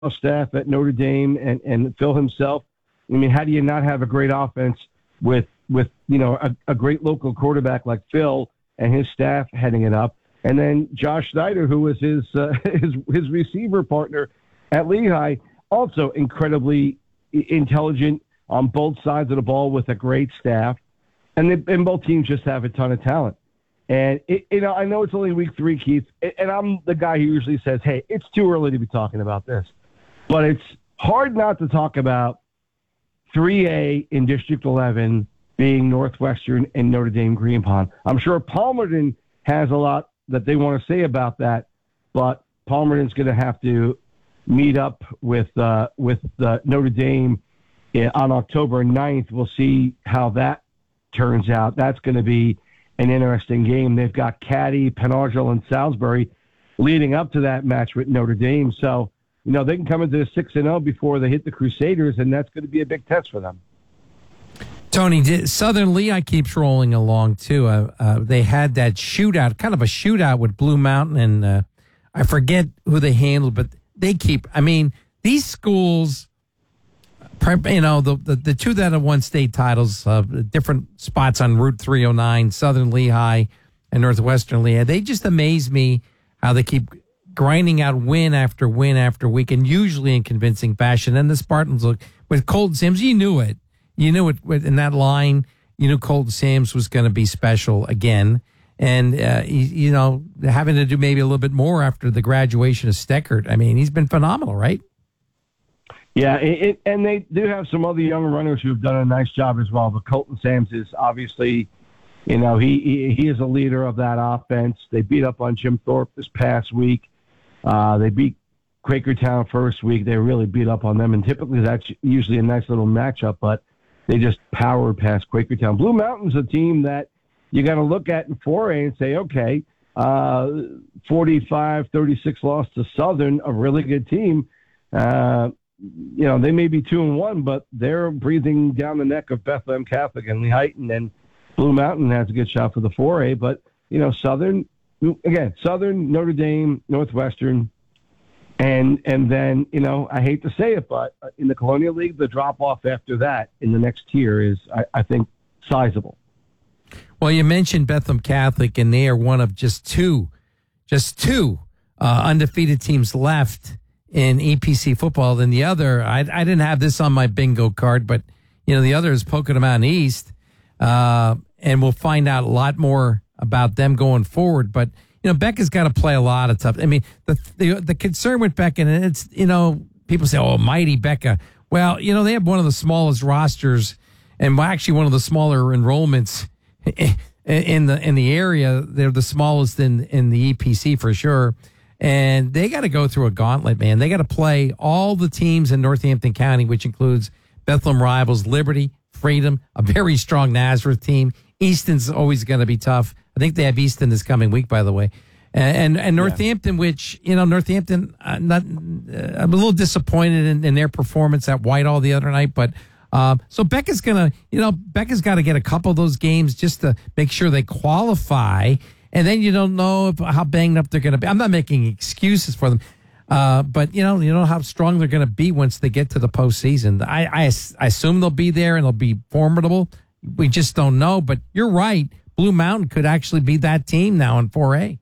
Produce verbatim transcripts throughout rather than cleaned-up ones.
staff at Notre Dame and, and Phil himself. I mean, how do you not have a great offense with, with you know, a, a great local quarterback like Phil and his staff heading it up? And then Josh Snyder, who was his, uh, his, his receiver partner at Lehigh, also incredibly intelligent on both sides of the ball with a great staff. And, they, and both teams just have a ton of talent. And, it, you know, I know it's only week three, Keith, and I'm the guy who usually says, hey, it's too early to be talking about this. But it's hard not to talk about three A in District eleven being Northwestern and Notre Dame Green Pond. I'm sure Palmerton has a lot that they want to say about that, but Palmerton's going to have to meet up with uh, with uh, Notre Dame on October ninth. We'll see how that turns out. That's going to be an interesting game. They've got Caddy, Penargil, and Salisbury leading up to that match with Notre Dame. So, you know, they can come into six and oh before they hit the Crusaders, and that's going to be a big test for them. Tony, Southern Lehigh keeps rolling along, too. Uh, uh, they had that shootout, kind of a shootout with Blue Mountain, and uh, I forget who they handled, but they keep, I mean, these schools, you know, the, the, the two that have won state titles, uh, different spots on Route three oh nine, Southern Lehigh and Northwestern Lehigh, they just amaze me how they keep grinding out win after win after week, and usually in convincing fashion. And the Spartans look, with Colton Sims, you knew it. You knew it in that line. You knew Colton Sims was going to be special again. And, uh, you, you know, having to do maybe a little bit more after the graduation of Steckert. I mean, he's been phenomenal, right? Yeah, it, it, and they do have some other young runners who have done a nice job as well. But Colton Sims is obviously, you know, he, he, he is a leader of that offense. They beat up on Jim Thorpe this past week. Uh, they beat Quakertown first week. They really beat up on them. And typically that's usually a nice little matchup, but they just powered past Quakertown. Blue Mountain's a team that you got to look at in four A and say, okay, uh, forty-five thirty-six loss to Southern, a really good team. Uh, you know, they may be two and one, but they're breathing down the neck of Bethlehem Catholic and Lehighton, and Blue Mountain has a good shot for the four A. But, you know, Southern, again, Southern, Notre Dame, Northwestern, And and then, you know, I hate to say it, but in the Colonial League, the drop-off after that in the next tier is, I, I think, sizable. Well, you mentioned Bethlehem Catholic, and they are one of just two, just two uh, undefeated teams left in E P C football. Then the other, I, I didn't have this on my bingo card, but, you know, the other is Pocono Mountain East, uh, and we'll find out a lot more about them going forward. But, you know, Becca's got to play a lot of tough. I mean, the, the the concern with Becca, and it's, you know, people say, oh, mighty Becca. Well, you know, they have one of the smallest rosters and actually one of the smaller enrollments in the in the area. They're the smallest in, in the E P C for sure. And they got to go through a gauntlet, man. They got to play all the teams in Northampton County, which includes Bethlehem Rivals, Liberty, Freedom, a very strong Nazareth team. Easton's always going to be tough. I think they have Easton this coming week, by the way. And and, and Northampton, yeah. which, you know, Northampton, uh, not, uh, I'm a little disappointed in, in their performance at Whitehall the other night. But uh, so Becca's going to, you know, Becca's got to get a couple of those games just to make sure they qualify. And then you don't know if, how banged up they're going to be. I'm not making excuses for them. Uh, but, you know, you know how strong they're going to be once they get to the postseason. I, I, I assume they'll be there and they'll be formidable. We just don't know. But you're right. Blue Mountain could actually be that team now in four A.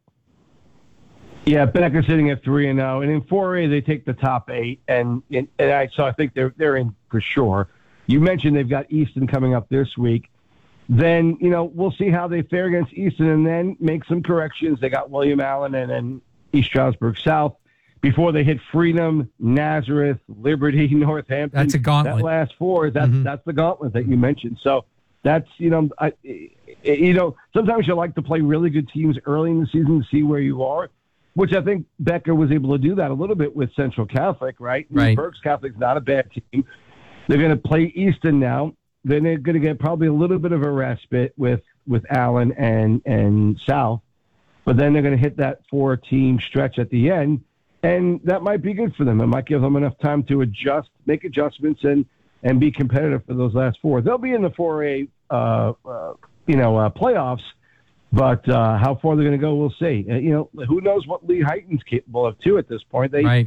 Yeah, Becca's sitting at three and zero, and in four A they take the top eight, and and, and I so I think they're they're in for sure. You mentioned they've got Easton coming up this week. Then you know we'll see how they fare against Easton, and then make some corrections. They got William Allen and then East Stroudsburg South before they hit Freedom, Nazareth, Liberty, Northampton. That's a gauntlet. That last four, that's mm-hmm. that's the gauntlet that you mentioned. So. That's, you know, I, you know, sometimes you like to play really good teams early in the season to see where you are, which I think Becker was able to do that a little bit with Central Catholic, right? Right. Berks Catholic's not a bad team. They're going to play Easton now. Then they're going to get probably a little bit of a respite with, with Allen and, and South, but then they're going to hit that four-team stretch at the end, and that might be good for them. It might give them enough time to adjust, make adjustments, and and be competitive for those last four. They'll be in the four A, uh, uh, you know, uh, playoffs, but uh, how far they're going to go, we'll see. Uh, you know, who knows what Lehighton's capable of, too, at this point. They right.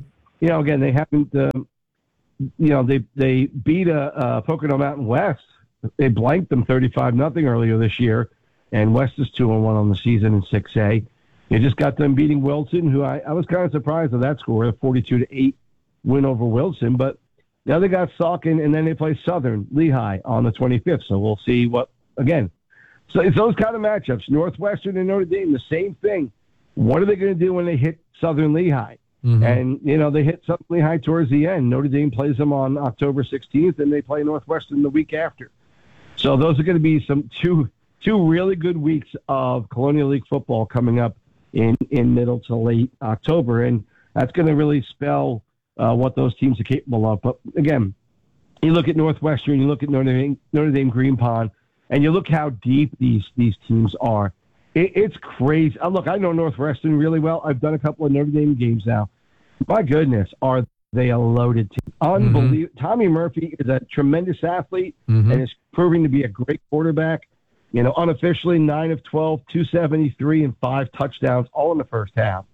you know, again, they haven't, um, you know, they they beat a, a Pocono Mountain West. They blanked them thirty-five nothing earlier this year, and West is two and one on the season in six A. You just got them beating Wilson, who I, I was kind of surprised at that score, a forty-two to eight win over Wilson. But now they got Saucon, and then they play Southern Lehigh on the twenty-fifth. So we'll see what, again, so it's those kind of matchups. Northwestern and Notre Dame, the same thing. What are they going to do when they hit Southern Lehigh? Mm-hmm. And, you know, they hit Southern Lehigh towards the end. Notre Dame plays them on October sixteenth, and they play Northwestern the week after. So those are going to be some two two really good weeks of Colonial League football coming up in, in middle to late October. And that's going to really spell uh, what those teams are capable of. But, again, you look at Northwestern, you look at Notre Dame, Notre Dame Green Pond, and you look how deep these, these teams are. It, it's crazy. Uh, look, I know Northwestern really well. I've done a couple of Notre Dame games now. My goodness, are they a loaded team. Unbelievable. Mm-hmm. Tommy Murphy is a tremendous athlete mm-hmm. and is proving to be a great quarterback. You know, unofficially, nine of twelve, two seventy-three, and five touchdowns, all in the first half.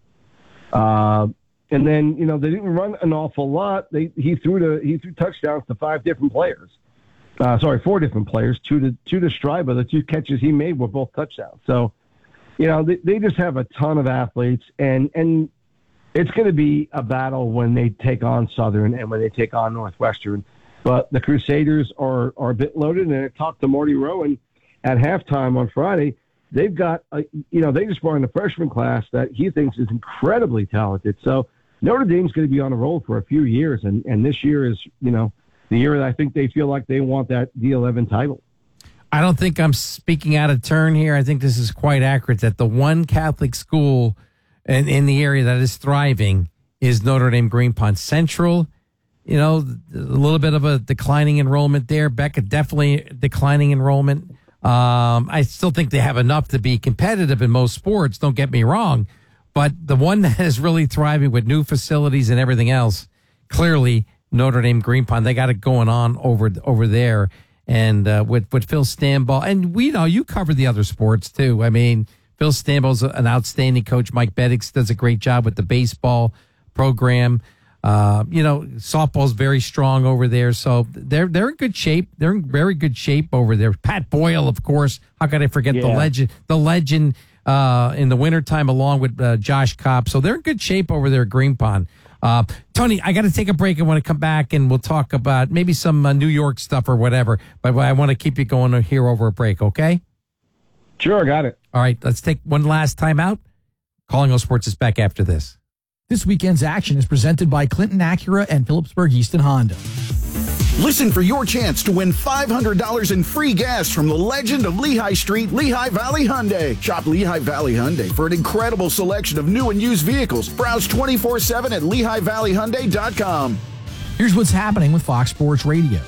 Uh, and then, you know, they didn't run an awful lot. They He threw to, he threw touchdowns to five different players. Uh, sorry, four different players, two to, two to Straiber. The two catches he made were both touchdowns. So, you know, they, they just have a ton of athletes, and, and it's going to be a battle when they take on Southern and when they take on Northwestern. But the Crusaders are, are a bit loaded, and I talked to Marty Rowan at halftime on Friday. They've got, a, you know, they just brought in a freshman class that he thinks is incredibly talented. So Notre Dame's going to be on a roll for a few years, and, and this year is, you know, the year that I think they feel like they want that D eleven title. I don't think I'm speaking out of turn here. I think this is quite accurate that the one Catholic school in, in the area that is thriving is Notre Dame Green Pond Central. You know, a little bit of a declining enrollment there. Becca, definitely declining enrollment. Um, I still think they have enough to be competitive in most sports, don't get me wrong. But the one that is really thriving with new facilities and everything else, clearly Notre Dame Green Pond. They got it going on over over there. And uh, with, with Phil Stanball, and we know you cover the other sports too. I mean, Phil Stanball's an outstanding coach. Mike Beddix does a great job with the baseball program. Uh, you know, softball's very strong over there, so they're they're in good shape. They're in very good shape over there. Pat Boyle, of course. How could I forget yeah. the legend? The legend uh, in the wintertime, along with uh, Josh Kopp. So they're in good shape over there at Green Pond. Uh, Tony, I got to take a break. I want to come back and we'll talk about maybe some uh, New York stuff or whatever. But I want to keep you going here over a break. Okay? Sure, got it. All right, let's take one last time out. Calling All Sports is back after this. This weekend's action is presented by Clinton Acura and Phillipsburg Easton Honda. Listen for your chance to win five hundred dollars in free gas from the legend of Lehigh Street, Lehigh Valley Hyundai. Shop Lehigh Valley Hyundai for an incredible selection of new and used vehicles. Browse twenty-four seven at lehigh valley hyundai dot com. Here's what's happening with Fox Sports Radio.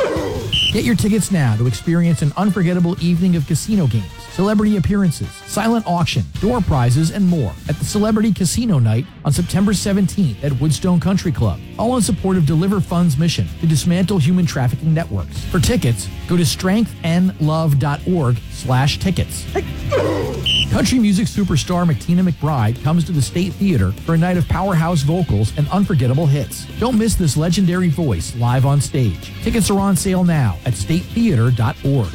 Get your tickets now to experience an unforgettable evening of casino games, celebrity appearances, silent auction, door prizes, and more at the Celebrity Casino Night on September seventeenth at Woodstone Country Club, all in support of Deliver Fund's mission to dismantle human trafficking networks. For tickets, go to strengthandlove.org slash tickets. Country music superstar McTina McBride comes to the State Theater for a night of powerhouse vocals and unforgettable hits. Don't miss this legendary voice live on stage. Tickets are on sale now at state theater dot org.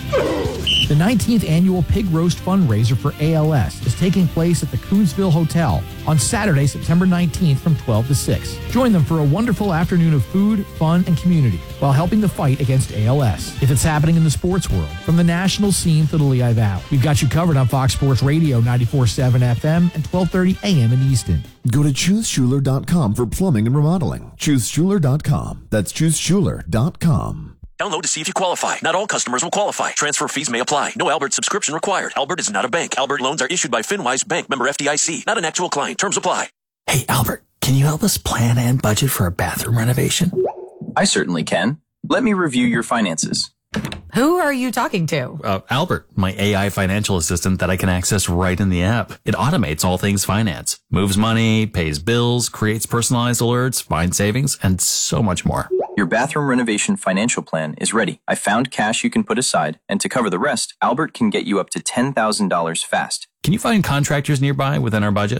The nineteenth annual Pig Roast fundraiser for A L S is taking place at the Coonsville Hotel on Saturday, September nineteenth from twelve to six. Join them for a wonderful afternoon of food, fun, and community while helping the fight against A L S. If it's happening in the sports world, from the national scene to the Lehigh Valley, we've got you covered on Fox Sports Radio ninety-four point seven F M and twelve thirty A M in Easton. Go to choose schuler dot com for plumbing and remodeling. choose schuler dot com. That's choose schuler dot com. Download to see if you qualify. Not all customers will qualify. Transfer fees may apply. No Albert subscription required. Albert is not a bank. Albert loans are issued by FinWise Bank, member F D I C. Not an actual client. Terms apply. Hey, Albert, can you help us plan and budget for a bathroom renovation? I certainly can. Let me review your finances. Who are you talking to? Uh, Albert, my A I financial assistant that I can access right in the app. It automates all things finance, moves money, pays bills, creates personalized alerts, finds savings, and so much more. Your bathroom renovation financial plan is ready. I found cash you can put aside, and to cover the rest, Albert can get you up to ten thousand dollars fast. Can you find contractors nearby within our budget?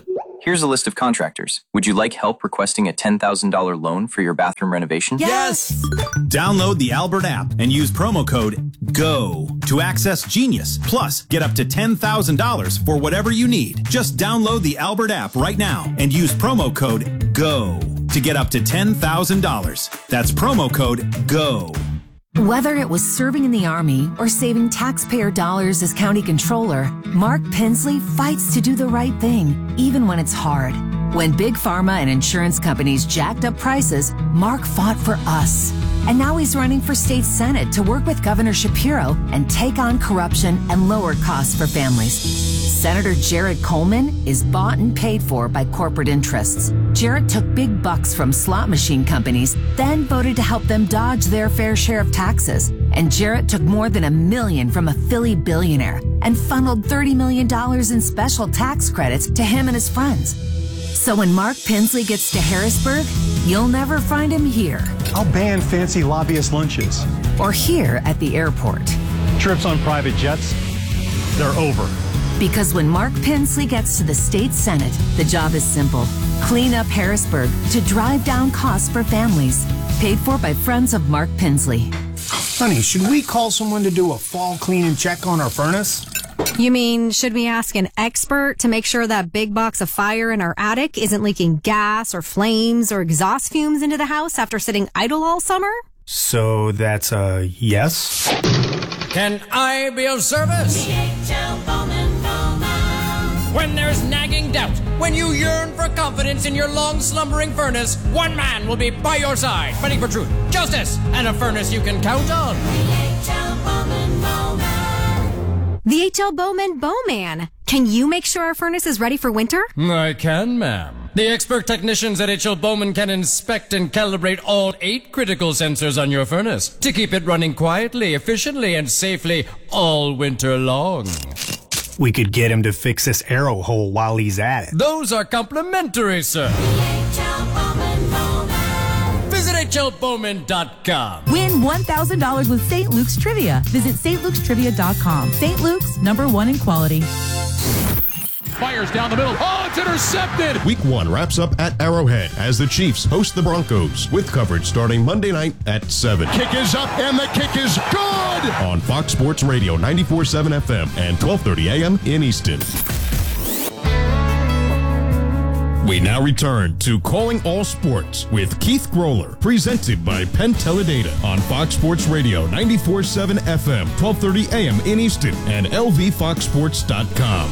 Here's a list of contractors. Would you like help requesting a ten thousand dollars loan for your bathroom renovation? Yes! Download the Albert app and use promo code GO to access Genius. Plus, get up to ten thousand dollars for whatever you need. Just download the Albert app right now and use promo code GO to get up to ten thousand dollars. That's promo code GO. Whether it was serving in the Army or saving taxpayer dollars as county controller, Mark Pensley fights to do the right thing, even when it's hard. When big pharma and insurance companies jacked up prices, Mark fought for us. And now he's running for state senate to work with Governor Shapiro and take on corruption and lower costs for families. Senator Jared Coleman is bought and paid for by corporate interests. Jared took big bucks from slot machine companies, then voted to help them dodge their fair share of taxes. And Jared took more than a million from a Philly billionaire and funneled thirty million dollars in special tax credits to him and his friends. So when Mark Pensley gets to Harrisburg, you'll never find him here. I'll ban fancy lobbyist lunches. Or here at the airport. Trips on private jets, they're over. Because when Mark Pensley gets to the state senate, the job is simple. Clean up Harrisburg to drive down costs for families. Paid for by friends of Mark Pensley. Honey, should we call someone to do a fall clean and check on our furnace? You mean, should we ask an expert to make sure that big box of fire in our attic isn't leaking gas or flames or exhaust fumes into the house after sitting idle all summer? So that's a yes? Can I be of service? When there's nagging doubt, when you yearn for confidence in your long slumbering furnace, one man will be by your side, fighting for truth, justice, and a furnace you can count on. The H L Bowman Bowman. Can you make sure our furnace is ready for winter? I can, ma'am. The expert technicians at H L Bowman can inspect and calibrate all eight critical sensors on your furnace to keep it running quietly, efficiently, and safely all winter long. We could get him to fix this arrow hole while he's at it. Those are complimentary, sir. Visit H L Bowman dot com. Win one thousand dollars with Saint Luke's Trivia. Visit Saint Luke's Trivia dot com. Saint Luke's, number one in quality. Fires down the middle. Oh, it's intercepted. Week one wraps up at Arrowhead as the Chiefs host the Broncos with coverage starting Monday night at seven. Kick is up and the kick is good on Fox Sports Radio ninety-four point seven F M and twelve thirty A M in Easton. We now return to Calling All Sports with Keith Groller, presented by Penn Teledata on Fox Sports Radio ninety-four point seven F M, twelve thirty A M in Easton and L V fox sports dot com.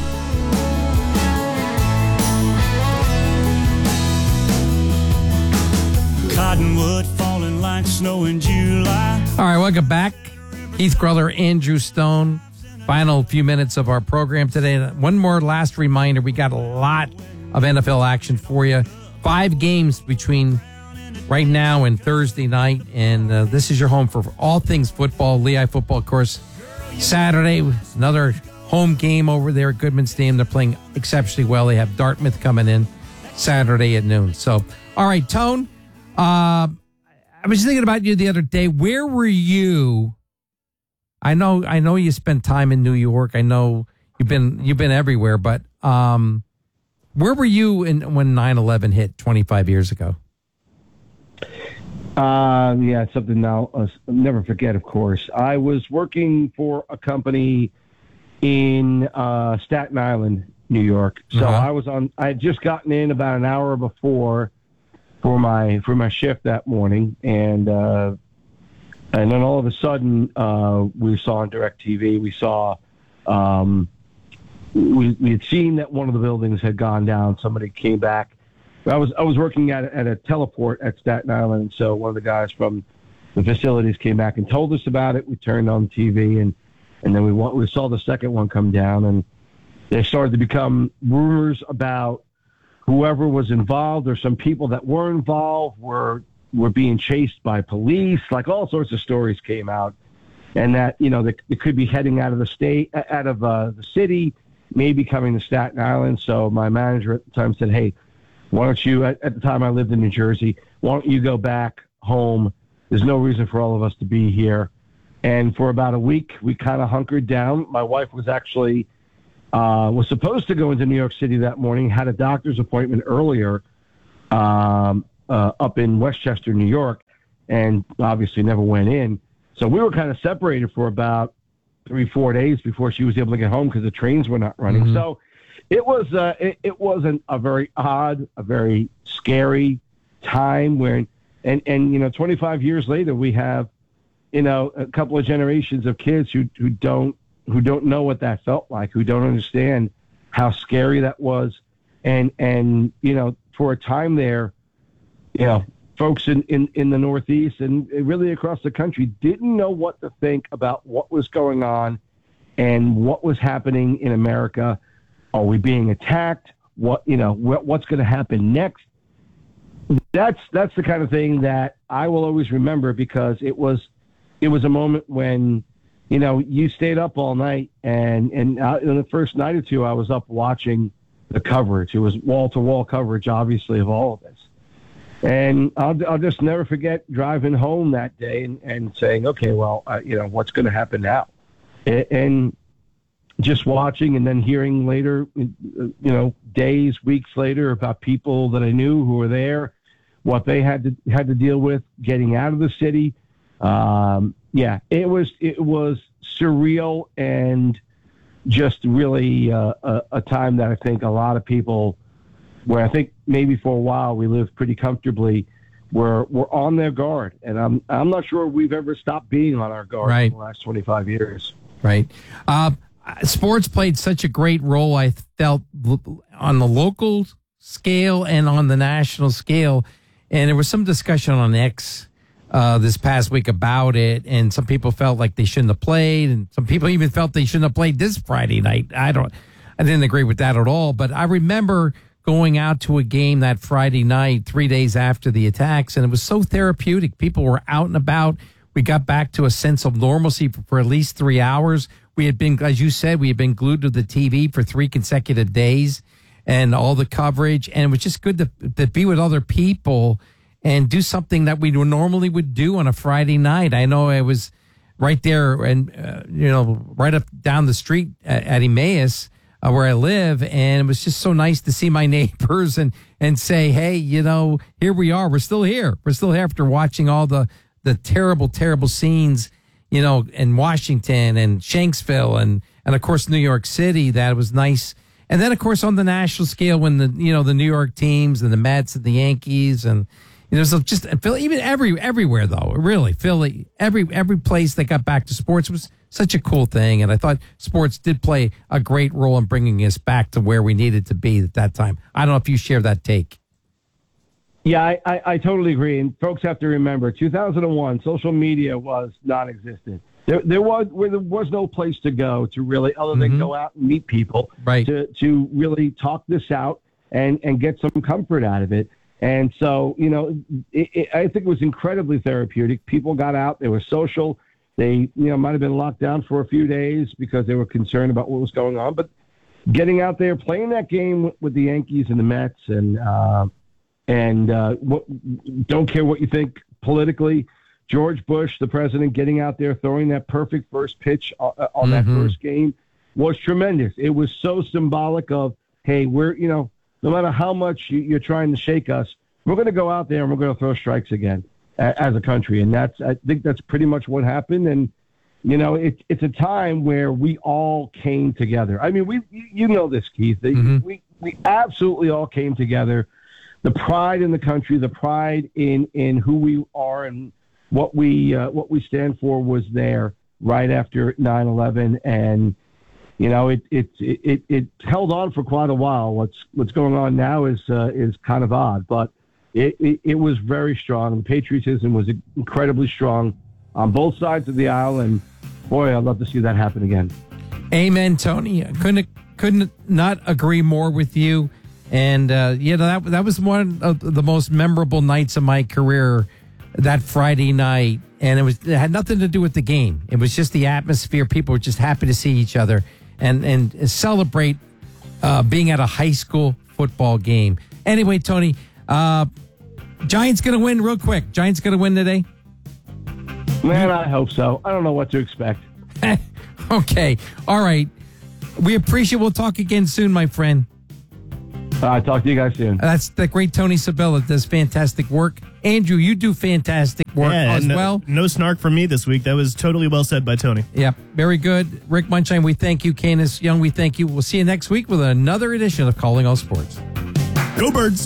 Cottonwood falling like snow in July. All right, welcome back. Keith Groller, Andrew Stone. Final few minutes of our program today. One more last reminder. We got a lot of N F L action for you. Five games between right now and Thursday night. And uh, this is your home for all things football. Lehigh football, of course. Saturday, another home game over there at Goodman Stadium. They're playing exceptionally well. They have Dartmouth coming in Saturday at noon. So, all right, Tone. Uh, I was thinking about you the other day. Where were you? I know, I know you spent time in New York. I know you've been, you've been everywhere, but, um, where were you in, when nine eleven hit twenty-five years ago? Uh, yeah, something I'll uh, never forget, of course. I was working for a company in uh, Staten Island, New York. So uh-huh. I was on, I had just gotten in about an hour before for my for my shift that morning, and uh, and then all of a sudden uh, we saw on DirecTV, we saw um, we we had seen that one of the buildings had gone down. Somebody came back. I was I was working at at a teleport at Staten Island, so one of the guys from the facilities came back and told us about it. We turned on T V, and and then we we saw the second one come down, and there started to become rumors about whoever was involved, or some people that were involved were were being chased by police. Like, all sorts of stories came out, and that, you know, they, they could be heading out of the state, out of uh, the city, maybe coming to Staten Island. So my manager at the time said, "Hey, why don't you?" At, at the time I lived in New Jersey. "Why don't you go back home? There's no reason for all of us to be here." And for about a week, we kind of hunkered down. My wife was actually uh, was supposed to go into New York City that morning, had a doctor's appointment earlier um, uh, up in Westchester, New York, and obviously never went in. So we were kind of separated for about three, four days before she was able to get home because the trains were not running. Mm-hmm. So it was uh, it, it wasn't a very odd, a very scary time where, and, and, you know, twenty-five years later, we have, you know, a couple of generations of kids who, who don't, who don't know what that felt like, who don't understand how scary that was. And, and, you know, for a time there, you know, folks in, in, in the Northeast and really across the country didn't know what to think about what was going on and what was happening in America. Are we being attacked? What, you know, what, what's going to happen next? That's, that's the kind of thing that I will always remember, because it was, it was a moment when, you know, you stayed up all night, and, and uh, in the first night or two, I was up watching the coverage. It was wall to wall coverage, obviously, of all of this. And I'll, I'll just never forget driving home that day and, and saying, okay, well, uh, you know, what's going to happen now? And, and just watching and then hearing later, you know, days, weeks later, about people that I knew who were there, what they had to had to deal with getting out of the city. Um, yeah, it was it was surreal and just really uh, a, a time that I think a lot of people, where I think maybe for a while we lived pretty comfortably, were were on their guard, and I'm I'm not sure we've ever stopped being on our guard right. in the last twenty-five years. Right. Uh, sports played such a great role, I felt, on the local scale and on the national scale, and there was some discussion on X uh, this past week about it, and some people felt like they shouldn't have played, and some people even felt they shouldn't have played this Friday night. I don't, I didn't agree with that at all, but I remember going out to a game that Friday night, three days after the attacks, and it was so therapeutic. People were out and about. We got back to a sense of normalcy for, for at least three hours. We had been, as you said, we had been glued to the T V for three consecutive days and all the coverage, and it was just good to, to be with other people and do something that we normally would do on a Friday night. I know I was right there and, uh, you know, right up down the street at, at Emmaus, uh, where I live. And it was just so nice to see my neighbors and, and say, hey, you know, here we are. We're still here. We're still here after watching all the, the terrible, terrible scenes, you know, in Washington and Shanksville and, and of course, New York City. That was nice. And then, of course, on the national scale, when the, you know, the New York teams and the Mets and the Yankees and, you know, so just even every everywhere though, really Philly, every every place that got back to sports was such a cool thing, and I thought sports did play a great role in bringing us back to where we needed to be at that time. I don't know if you share that take. Yeah, I, I, I totally agree, and folks have to remember, two thousand one, social media was non-existent. There, there was there was no place to go to really, other than mm-hmm. go out and meet people, right? To to really talk this out and and get some comfort out of it. And so, you know, it, it, I think it was incredibly therapeutic. People got out. They were social. They, you know, might have been locked down for a few days because they were concerned about what was going on. But getting out there, playing that game with, with the Yankees and the Mets, and uh, and uh, what, don't care what you think politically, George Bush, the president, getting out there, throwing that perfect first pitch on, on mm-hmm. that first game was tremendous. It was so symbolic of, hey, we're, you know, no matter how much you're trying to shake us, we're going to go out there and we're going to throw strikes again as a country. And that's, I think that's pretty much what happened. And, you know, it, it's a time where we all came together. I mean, we, you know this, Keith, mm-hmm. we, we absolutely all came together. The pride in the country, the pride in, in who we are and what we, uh, what we stand for was there right after nine eleven. And, you know, it, it it it held on for quite a while. What's what's going on now is uh, is kind of odd, but it, it, it was very strong. The patriotism was incredibly strong on both sides of the aisle, and boy, I'd love to see that happen again. Amen, Tony. Couldn't couldn't not agree more with you. And uh, you know that that was one of the most memorable nights of my career. That Friday night, and it was it had nothing to do with the game. It was just the atmosphere. People were just happy to see each other. And and celebrate uh, being at a high school football game. Anyway, Tony, uh, Giants going to win real quick. Giants going to win today? Man, I hope so. I don't know what to expect. Okay. All right. We appreciate. We'll talk again soon, my friend. All right, talk to you guys soon. That's the great Tony Sabella. Does fantastic work. Andrew, you do fantastic work yeah, as no, well. No snark from me this week. That was totally well said by Tony. Yep, very good. Rick Munshine, we thank you. Candace Young, we thank you. We'll see you next week with another edition of Calling All Sports. Go Birds!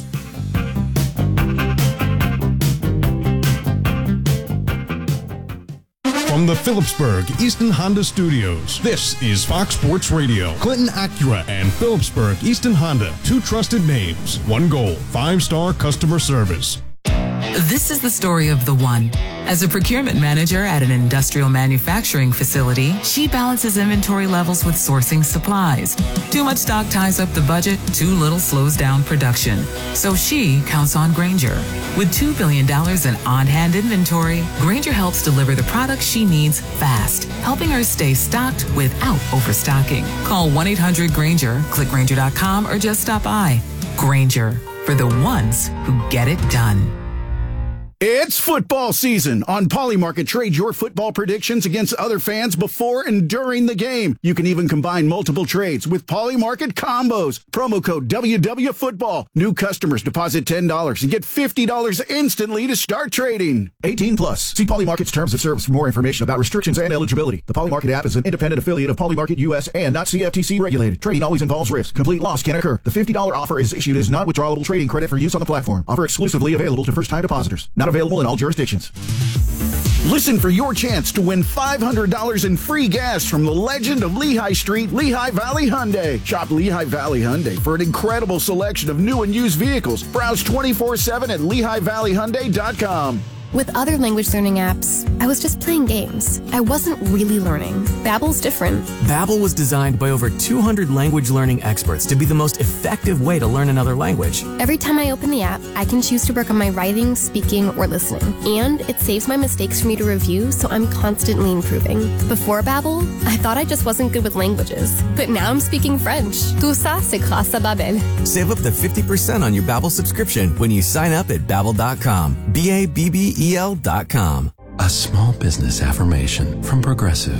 From the Phillipsburg Easton Honda Studios, this is Fox Sports Radio. Clinton Acura and Phillipsburg Easton Honda, two trusted names, one goal, five-star customer service. This is the story of the one. As a procurement manager at an industrial manufacturing facility, she balances inventory levels with sourcing supplies. Too much stock ties up the budget, too little slows down production. So she counts on Grainger. With two billion dollars in on-hand inventory, Grainger helps deliver the products she needs fast, helping her stay stocked without overstocking. Call one eight hundred Grainger, click Grainger dot com, or just stop by. Grainger, for the ones who get it done. It's football season. On Polymarket, trade your football predictions against other fans before and during the game. You can even combine multiple trades with Polymarket combos. Promo code W W Football. New customers deposit ten dollars and get fifty dollars instantly to start trading. eighteen plus. See Polymarket's terms of service for more information about restrictions and eligibility. The Polymarket app is an independent affiliate of Polymarket U S and not C F T C regulated. Trading always involves risk. Complete loss can occur. The fifty dollars offer is issued as not withdrawable trading credit for use on the platform. Offer exclusively available to first-time depositors. Not available in all jurisdictions. Listen for your chance to win five hundred dollars in free gas from the legend of Lehigh Street, Lehigh Valley Hyundai. Shop Lehigh Valley Hyundai for an incredible selection of new and used vehicles. Browse twenty-four seven at Lehigh Valley Hyundai dot com. With other language learning apps, I was just playing games. I wasn't really learning. Babbel's different. Babbel was designed by over two hundred language learning experts to be the most effective way to learn another language. Every time I open the app, I can choose to work on my writing, speaking, or listening. And it saves my mistakes for me to review, so I'm constantly improving. Before Babbel, I thought I just wasn't good with languages. But now I'm speaking French. Tout ça, c'est grâce à Babbel. Save up to fifty percent on your Babbel subscription when you sign up at Babbel dot com. B A B B E L dot com. A small business affirmation from Progressive.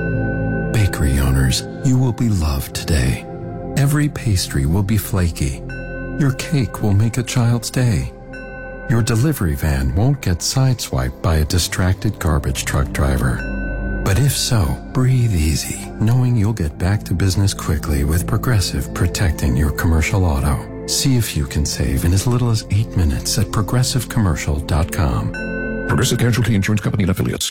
Bakery owners, you will be loved today. Every pastry will be flaky. Your cake will make a child's day. Your delivery van won't get sideswiped by a distracted garbage truck driver. But if so, breathe easy, knowing you'll get back to business quickly with Progressive protecting your commercial auto. See if you can save in as little as eight minutes at progressive commercial dot com. Progressive Casualty Insurance Company and Affiliates.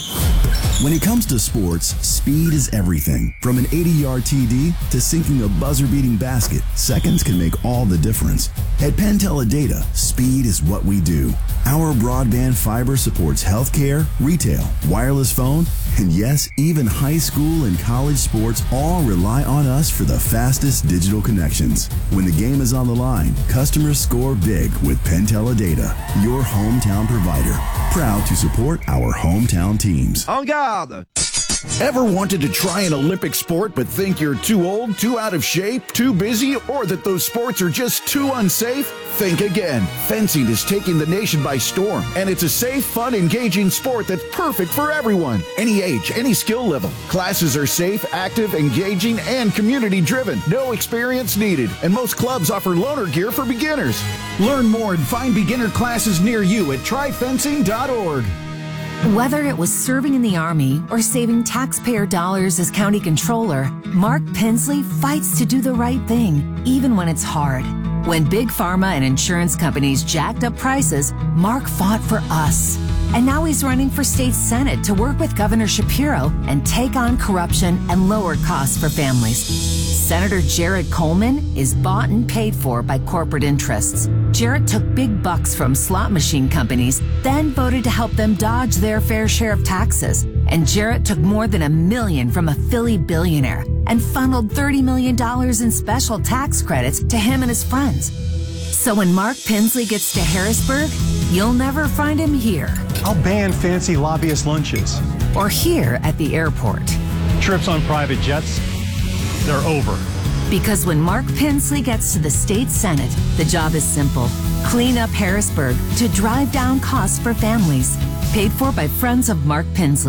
When it comes to sports, speed is everything. From an eighty-yard T D to sinking a buzzer-beating basket, seconds can make all the difference. At PenTeleData, speed is what we do. Our broadband fiber supports healthcare, retail, wireless phone, and yes, even high school and college sports all rely on us for the fastest digital connections. When the game is on the line, customers score big with PenTeleData, your hometown provider. Proud to support our hometown teams. En garde! Ever wanted to try an Olympic sport but think you're too old, too out of shape, too busy, or that those sports are just too unsafe? Think again. Fencing is taking the nation by storm, and it's a safe, fun, engaging sport that's perfect for everyone. Any age, any skill level. Classes are safe, active, engaging, and community-driven. No experience needed, and most clubs offer loaner gear for beginners. Learn more and find beginner classes near you at try fencing dot org. Whether it was serving in the Army or saving taxpayer dollars as county controller, Mark Pensley fights to do the right thing, even when it's hard. When big pharma and insurance companies jacked up prices, Mark fought for us. And now he's running for state senate to work with Governor Shapiro and take on corruption and lower costs for families. Senator Jared Coleman is bought and paid for by corporate interests. Jared took big bucks from slot machine companies, then voted to help them dodge their fair share of taxes. And Jared took more than a million from a Philly billionaire and funneled thirty million dollars in special tax credits to him and his friends. So when Mark Pensley gets to Harrisburg, you'll never find him here. I'll ban fancy lobbyist lunches. Or here at the airport. Trips on private jets, they're over. Because when Mark Pensley gets to the state senate, the job is simple. Clean up Harrisburg to drive down costs for families. Paid for by friends of Mark Pensley.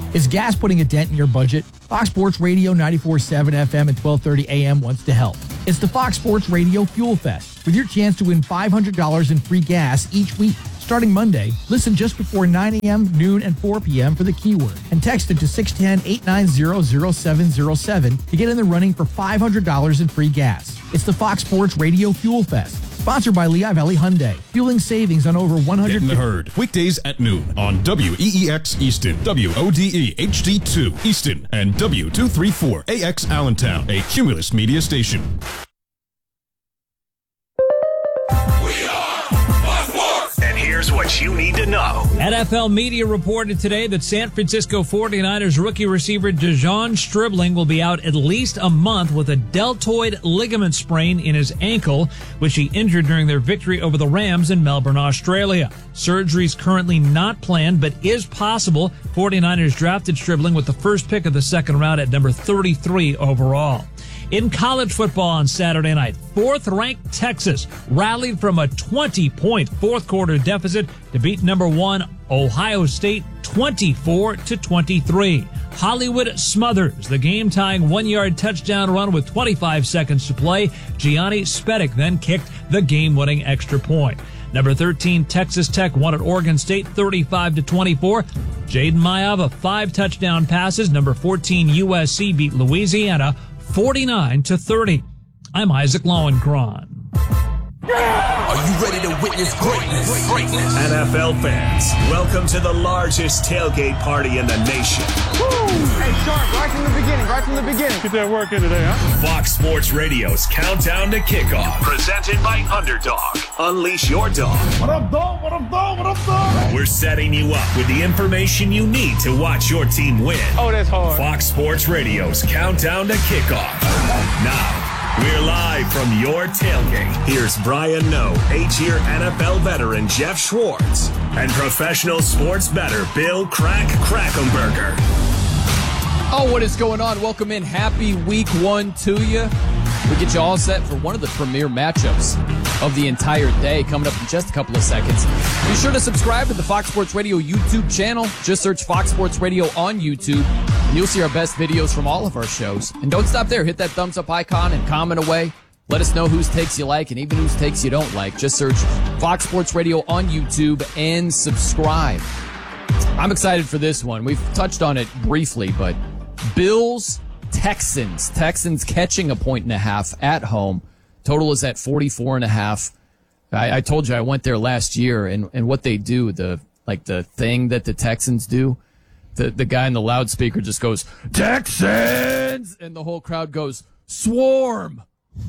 Is gas putting a dent in your budget? Fox Sports Radio ninety-four point seven F M and twelve thirty A M wants to help. It's the Fox Sports Radio Fuel Fest, with your chance to win five hundred dollars in free gas each week. Starting Monday, listen just before nine A M, noon, and four P M for the keyword, and text it to six one zero, eight nine zero, zero seven zero seven to get in the running for five hundred dollars in free gas. It's the Fox Sports Radio Fuel Fest, sponsored by Lehigh Valley Hyundai, fueling savings on over one hundred. Get in the herd. Weekdays at noon on W E E X Easton, W O D E H D two Easton, and W two thirty-four A X Allentown, a Cumulus media station. Here's what you need to know. N F L media reported today that San Francisco forty-niners rookie receiver Dejon Stribling will be out at least a month with a deltoid ligament sprain in his ankle, which he injured during their victory over the Rams in Melbourne, Australia. Surgery is currently not planned, but is possible. forty-niners drafted Stribling with the first pick of the second round at number thirty-three overall. In college football on Saturday night, fourth-ranked Texas rallied from a twenty-point fourth-quarter deficit to beat number one Ohio State twenty-four to twenty-three. Hollywood smothers the game-tying one-yard touchdown run with twenty-five seconds to play. Gianni Spedic then kicked the game-winning extra point. Number thirteen, Texas Tech won at Oregon State thirty-five to twenty-four. Jaden Maiava, five touchdown passes. Number fourteen, U S C beat Louisiana forty-nine to thirty. I'm Isaac Lowenkron. Are you ready to witness greatness? Greatness. N F L fans, welcome to the largest tailgate party in the nation. Woo! Hey, Sharp, right from the beginning, right from the beginning. Get that work in today, huh? Fox Sports Radio's Countdown to Kickoff, presented by Underdog. Unleash your dog. What up, dog? What up, dog? What up, dog? We're setting you up with the information you need to watch your team win. Oh, that's hard. Fox Sports Radio's Countdown to Kickoff. Now, we're live from your tailgate. Here's Brian Noe, eight-year N F L veteran Jeff Schwartz, and professional sports bettor Bill Crack Krackomberger. Oh, what is going on? Welcome in. Happy week one to you. We get you all set for one of the premier matchups of the entire day coming up in just a couple of seconds. Be sure to subscribe to the Fox Sports Radio YouTube channel. Just search Fox Sports Radio on YouTube, and you'll see our best videos from all of our shows. And don't stop there. Hit that thumbs up icon and comment away. Let us know whose takes you like and even whose takes you don't like. Just search Fox Sports Radio on YouTube and subscribe. I'm excited for this one. We've touched on it briefly, but Bills, Texans. Texans catching a point and a half at home. Total is at forty-four and a half. I, I told you I went there last year, and, and what they do, the like the thing that the Texans do, the, the guy in the loudspeaker just goes, Texans! And the whole crowd goes, Swarm!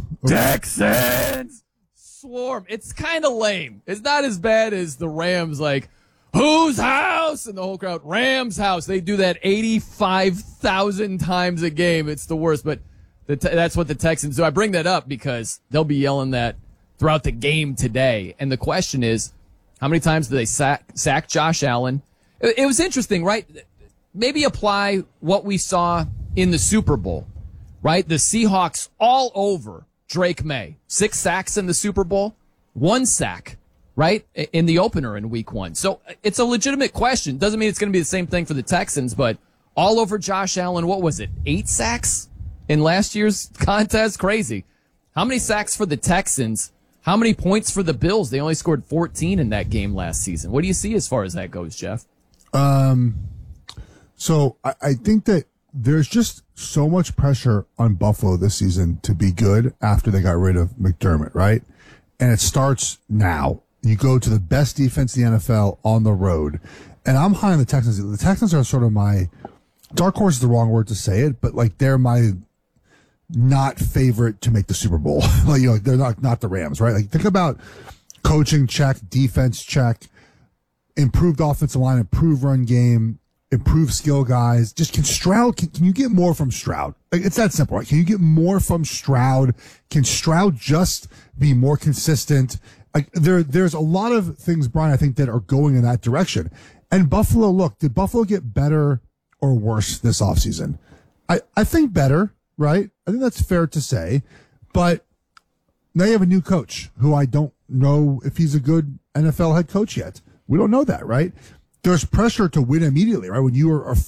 Texans! Swarm. It's kind of lame. It's not as bad as the Rams, like, whose house? And the whole crowd, Rams house. They do that eighty-five thousand times a game. It's the worst, but the te- that's what the Texans do. I bring that up because they'll be yelling that throughout the game today. And the question is, how many times do they sack, sack Josh Allen? It, it was interesting, right? Maybe apply what we saw in the Super Bowl, right? The Seahawks all over Drake May. Six sacks in the Super Bowl, one sack, right, in the opener in week one. So it's a legitimate question. Doesn't mean it's going to be the same thing for the Texans, but all over Josh Allen, what was it, eight sacks in last year's contest? Crazy. How many sacks for the Texans? How many points for the Bills? They only scored fourteen in that game last season. What do you see as far as that goes, Jeff? Um, so I, I think that there's just so much pressure on Buffalo this season to be good after they got rid of McDermott, right? And it starts now. You go to the best defense in the N F L on the road. And I'm high on the Texans. The Texans are sort of my dark horse is the wrong word to say it, but like they're my not favorite to make the Super Bowl. Like, you know, they're not, not the Rams, right? Like think about coaching check, defense check, improved offensive line, improved run game, improved skill guys. Just can Stroud, can, can you get more from Stroud? Like, it's that simple, right? Can you get more from Stroud? Can Stroud just be more consistent? Like there, there's a lot of things, Brian, I think that are going in that direction. And Buffalo, look, did Buffalo get better or worse this offseason? I, I think better, right? I think that's fair to say. But now you have a new coach who I don't know if he's a good N F L head coach yet. We don't know that, right? There's pressure to win immediately, right? When you are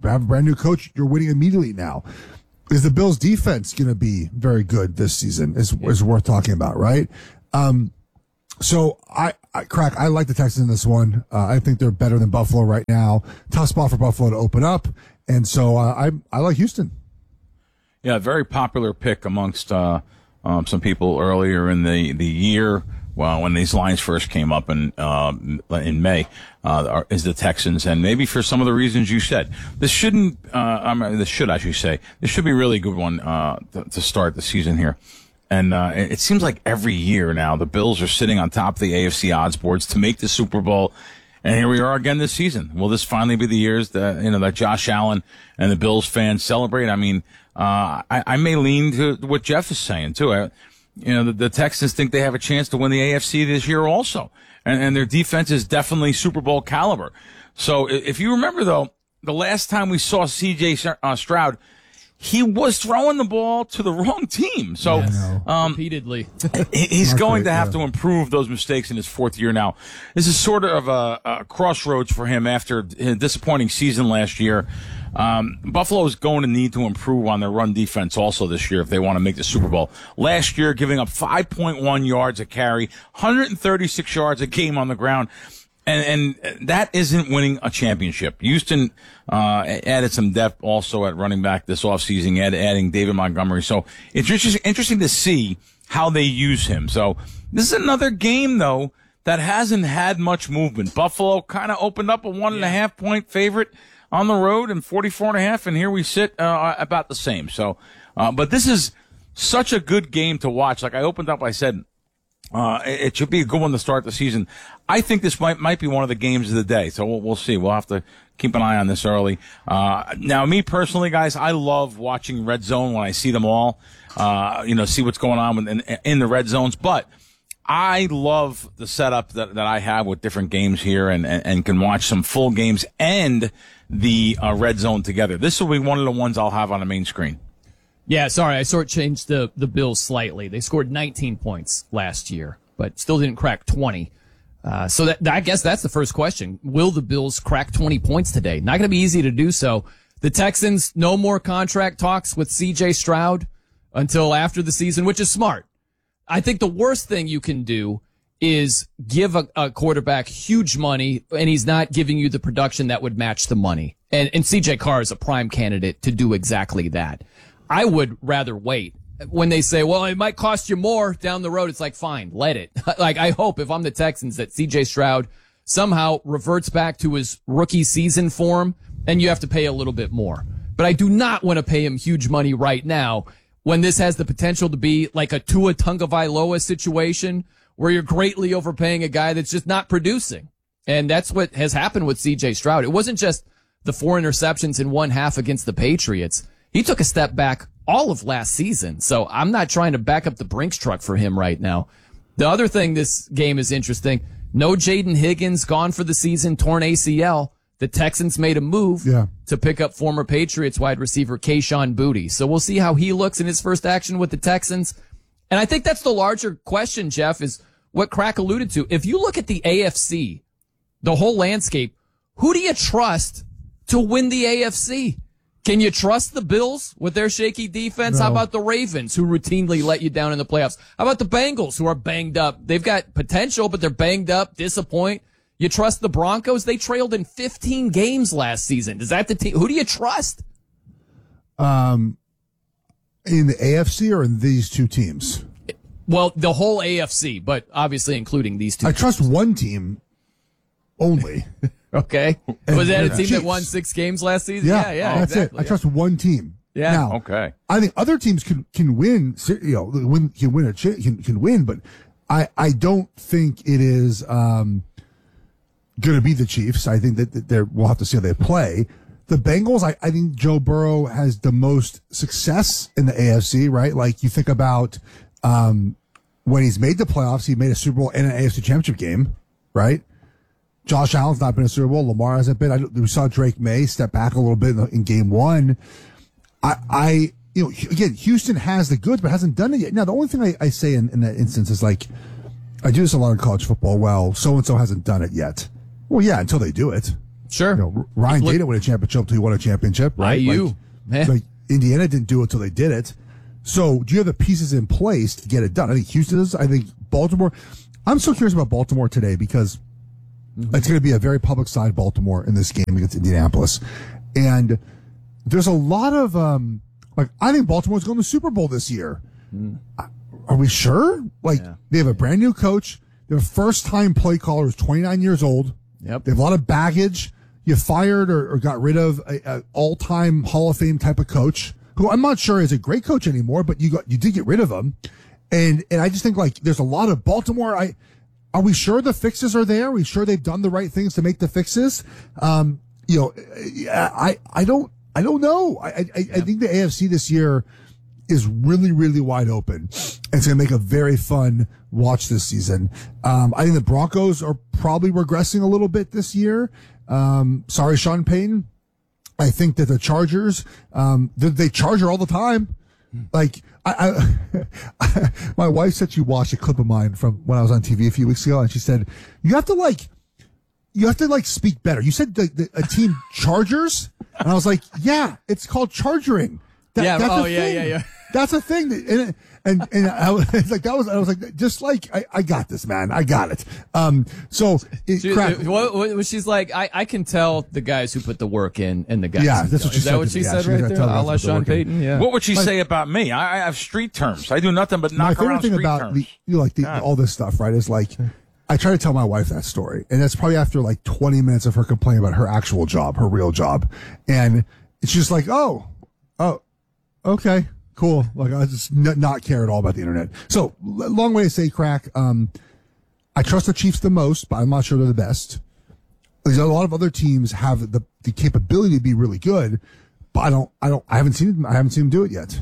have a brand new coach. You're winning immediately now. Is the Bills' defense going to be very good this season? Is is worth talking about, right? Um, so I, I crack. I like the Texans in this one. Uh, I think they're better than Buffalo right now. Tough spot for Buffalo to open up, and so uh, I I like Houston. Yeah, very popular pick amongst uh, um, some people earlier in the the year. Well, when these lines first came up in um, in May, uh, is the Texans, and maybe for some of the reasons you said, this shouldn't. Uh, I mean, this should, I should say, this should be a really good one uh, to, to start the season here. And uh, it seems like every year now the Bills are sitting on top of the A F C odds boards to make the Super Bowl, and here we are again this season. Will this finally be the years that you know that Josh Allen and the Bills fans celebrate? I mean, uh, I, I may lean to what Jeff is saying too. I, You know, the, the Texans think they have a chance to win the A F C this year also. And, and their defense is definitely Super Bowl caliber. So if you remember, though, the last time we saw C J uh, Stroud, he was throwing the ball to the wrong team. So yes. um, repeatedly. he's going to have to improve those mistakes in his fourth year now. This is sort of a, a crossroads for him after a disappointing season last year. Um, Buffalo is going to need to improve on their run defense also this year if they want to make the Super Bowl. Last year, giving up five point one yards a carry, one hundred thirty-six yards a game on the ground, and, and that isn't winning a championship. Houston uh, added some depth also at running back this offseason, add, adding David Montgomery. So it's just interesting to see how they use him. So this is another game, though, that hasn't had much movement. Buffalo kind of opened up a one and a half point favorite on the road and forty-four and a half, and here we sit uh, about the same. So, uh, but this is such a good game to watch. Like I opened up, I said, uh, it should be a good one to start the season. I think this might might be one of the games of the day. So we'll, we'll see. We'll have to keep an eye on this early. Uh, now, me personally, guys, I love watching Red Zone when I see them all. Uh, you know, see what's going on in, in the red zones, but I love the setup that, that I have with different games here and, and, and can watch some full games and the uh, red zone together. This will be one of the ones I'll have on the main screen. Yeah, sorry, I sort of changed the, the Bills slightly. They scored nineteen points last year, but still didn't crack twenty. Uh, so that, I guess that's the first question. Will the Bills crack twenty points today? Not going to be easy to do so. The Texans, no more contract talks with C J Stroud until after the season, which is smart. I think the worst thing you can do is give a, a quarterback huge money and he's not giving you the production that would match the money. And, and C J Carr is a prime candidate to do exactly that. I would rather wait. When they say, well, it might cost you more down the road, it's like, fine, let it. Like, I hope if I'm the Texans that C J Stroud somehow reverts back to his rookie season form and you have to pay a little bit more. But I do not want to pay him huge money right now when this has the potential to be like a Tua Tagovailoa situation where you're greatly overpaying a guy that's just not producing. And that's what has happened with C J Stroud. It wasn't just the four interceptions in one half against the Patriots. He took a step back all of last season. So I'm not trying to back up the Brinks truck for him right now. The other thing this game is interesting. No Jaden Higgins, gone for the season, torn A C L. The Texans made a move yeah. to pick up former Patriots wide receiver Kayshon Boutte. So we'll see how he looks in his first action with the Texans. And I think that's the larger question, Jeff, is what Crack alluded to. If you look at the A F C, the whole landscape, who do you trust to win the A F C? Can you trust the Bills with their shaky defense? No. How about the Ravens, who routinely let you down in the playoffs? How about the Bengals, who are banged up? They've got potential, but they're banged up, disappoint. You trust the Broncos? They trailed in fifteen games last season. Is that the team? Who do you trust? Um, in the A F C or in these two teams? Well, the whole A F C, but obviously including these two. I teams. trust one team only. Okay. Was that a team Chiefs. that won six games last season? Yeah, Yeah, yeah, that's exactly. it. I trust one team. Yeah. Now, Okay. I think other teams can can win. You know, win can win a cha- can can win, but I I don't think it is um going to be the Chiefs. I think that, that they're we'll have to see how they play. The Bengals, I, I think Joe Burrow has the most success in the A F C, right? Like you think about um when he's made the playoffs, he made a Super Bowl and an A F C Championship game, right? Josh Allen's not been a Super Bowl. Lamar hasn't been. I, we saw Drake May step back a little bit in, the, in game one. I, I, you know, again, Houston has the goods, but hasn't done it yet. Now, the only thing I, I say in, in that instance is like, I do this a lot in college football. Well, so-and-so hasn't done it yet. Well, yeah, until they do it. Sure. You know, Ryan Look, didn't win a championship until he won a championship, right? I U. Like, like Indiana didn't do it until they did it. So do you have the pieces in place to get it done? I think Houston does. I think Baltimore. I'm so curious about Baltimore today because mm-hmm. it's going to be a very public side Baltimore in this game against Indianapolis. And there's a lot of, um, like, I think Baltimore's going to the Super Bowl this year. Mm. Are we sure? Like, yeah. They have a brand new coach. Their first time play caller is twenty-nine years old. Yep. They have a lot of baggage. You fired or, or got rid of a, a all-time Hall of Fame type of coach, who I'm not sure is a great coach anymore, but you got, you did get rid of him. And, and I just think like there's a lot of Baltimore. I, are we sure the fixes are there? Are we sure they've done the right things to make the fixes? Um, you know, I, I don't, I don't know. I, I, I think the A F C this year is really, really wide open. And it's going to make a very fun watch this season. Um, I think the Broncos are probably regressing a little bit this year. Um, sorry, Sean Payton. I think that the Chargers, um, they, they charge her all the time. Like, I, I, my wife said she watched a clip of mine from when I was on T V a few weeks ago, and she said, you have to like, you have to like speak better. You said the, the, a team Chargers, and I was like, yeah, it's called chargering. That, yeah. That's Oh, a yeah, thing. yeah, yeah. That's a thing. That, and, and, and I was like, that was, I was like, just like, I, I got this, man. I got it. Um, so, it, she, crack, what, what, she's like, I, I can tell the guys who put the work in and the guys. Yeah, who that's don't. what she Is said. that what she yeah, said she right was there? gonna tell A them la to put the Sean work in. Payton. Yeah. What would she Like, say about me? I, I have street terms. I do nothing but knock my favorite around thing street about terms. the, you know, like the, God. all this stuff, right, is like, I try to tell my wife that story, and that's probably after like twenty minutes of her complaining about her actual job, her real job. And she's like, oh, oh, okay, cool. Like, I just n- not care at all about the internet. So, l- long way to say, Crack, um, I trust the Chiefs the most, but I'm not sure they're the best. There's a lot of other teams have the, the capability to be really good, but I don't, I don't, I haven't seen, I haven't seen them do it yet.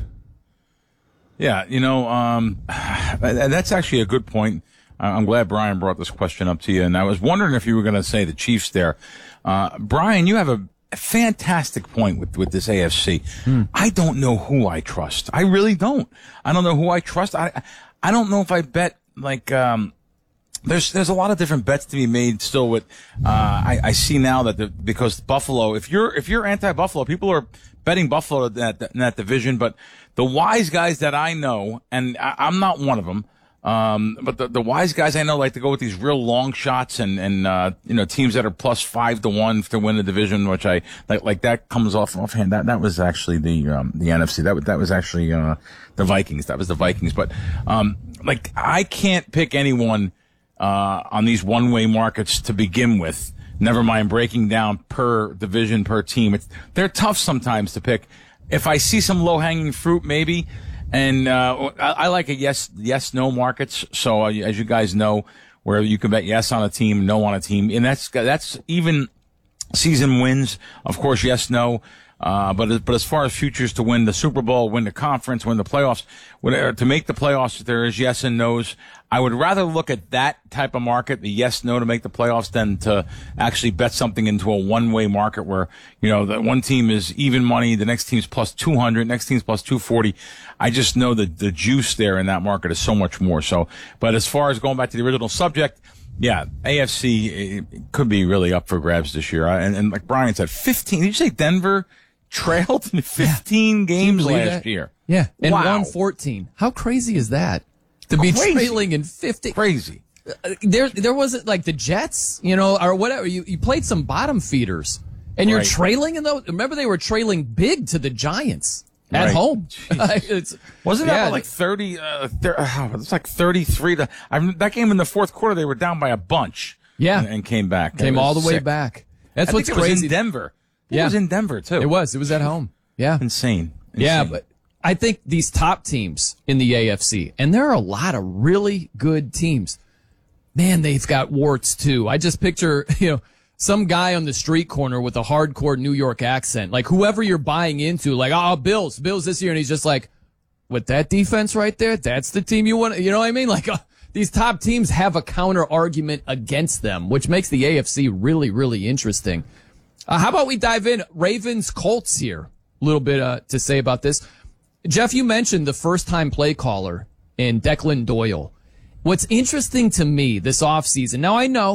Yeah, you know, um, that's actually a good point. I'm glad Brian brought this question up to you, and I was wondering if you were going to say the Chiefs there. Uh, Brian, you have a fantastic point with, with this A F C. Hmm. I don't know who I trust. I really don't. I don't know who I trust. I I don't know if I bet, like, um, there's there's a lot of different bets to be made still with, uh, I, I see now that the, because Buffalo, if you're, if you're anti-Buffalo, people are betting Buffalo in that, in that division, but the wise guys that I know, and I, I'm not one of them, Um, but the, the wise guys I know like to go with these real long shots and, and, uh, you know, teams that are plus five to one to win the division, which I, like, like that comes off, offhand. That, that was actually the, um, the N F C. That was, that was actually, uh, the Vikings. That was the Vikings. But, um, like, I can't pick anyone, uh, on these one-way markets to begin with. Never mind breaking down per division, per team. It's, they're tough sometimes to pick. If I see some low-hanging fruit, maybe. And, uh, I, I like a yes, yes, no markets. So, uh, as you guys know, where you can bet yes on a team, no on a team. And that's, that's even season wins. Of course, yes, no. Uh, but, but as far as futures to win the Super Bowl, win the conference, win the playoffs, whatever, to make the playoffs, there is yes and no's. I would rather look at that type of market, the yes, no to make the playoffs, than to actually bet something into a one-way market where, you know, the one team is even money, the next team's plus two hundred, next team's plus two forty. I just know that the juice there in that market is so much more. So, but as far as going back to the original subject, yeah, A F C it could be really up for grabs this year. And, and like Brian said, fifteen, did you say Denver trailed in fifteen yeah. games last that? year? Yeah, and wow. won fourteen. How crazy is that? To be Crazy. trailing in fifty. Crazy. Uh, there, there wasn't like the Jets, you know, or whatever. You, you played some bottom feeders, and you're right. trailing in those. Remember, they were trailing big to the Giants at right. home. it's, Wasn't that yeah, like thirty? Uh, thir- oh, it's like thirty-three to. I mean, that game in the fourth quarter, they were down by a bunch. Yeah, and, and came back. Came all the sick. way back. That's I what's think it crazy. was in Denver. It yeah, was in Denver too. It was. It was at home. Yeah, insane. insane. Yeah, but I think these top teams in the A F C, and there are a lot of really good teams. Man, they've got warts too. I just picture, you know, some guy on the street corner with a hardcore New York accent, like whoever you're buying into, like, oh, Bills, Bills this year. And he's just like, with that defense right there, that's the team you want. You know what I mean? Like uh, these top teams have a counter argument against them, which makes the A F C really, really interesting. Uh, how about we dive in? Ravens Colts here. A little bit uh, to say about this. Jeff, you mentioned the first-time play caller in Declan Doyle. What's interesting to me this offseason, now I know